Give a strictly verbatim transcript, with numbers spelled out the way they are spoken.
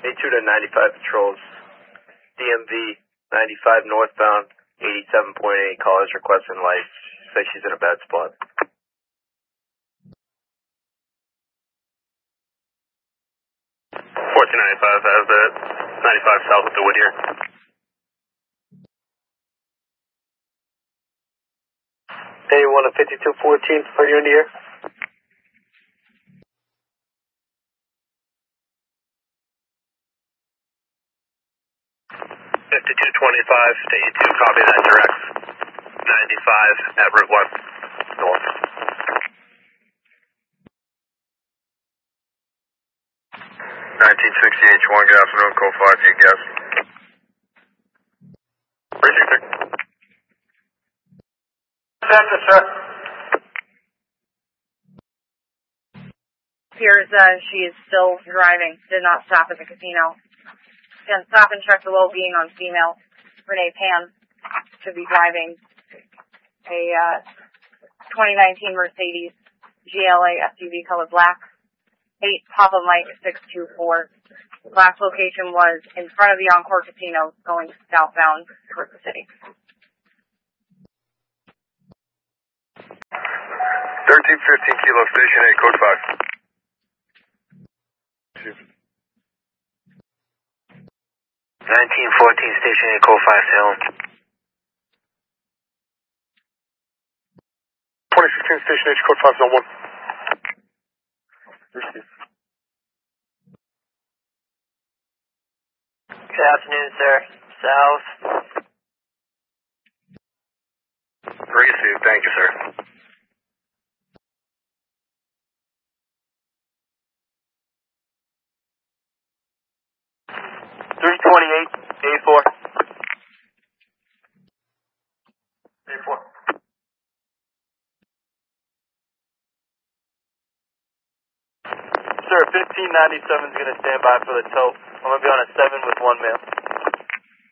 A two to ninety-five patrols. D M V ninety-five northbound, eighty-seven point eight. Callers requesting lights. She says she's in a bad spot. fourteen ninety-five has it. ninety-five south of the Whittier. Anyone at fifty-two fourteen, are you in the air? fifty-two twenty-five to eighty-two, copy that direct. ninety-five at Route one, north. nineteen sixty H one, good afternoon, code five, you guess. Briefing, sir. Center, sir. Appears uh, she is still driving, did not stop at the casino. Can stop and check the well-being on female Renee Pan. Should be driving a uh, twenty nineteen Mercedes G L A S U V color black. eight Papa Mike six two four. Last location was in front of the Encore Casino going southbound towards the city. thirteen fifteen Kilo Station eight, code five. nineteen fourteen Station eight, code five, Salem. twenty fifteen Station H, code five, zone one. Good afternoon, sir. South. Received, thank you, sir. three twenty-eight, A four. A four. Sir, fifteen ninety-seven is going to stand by for the tow. I'm going to be on a seven with one male.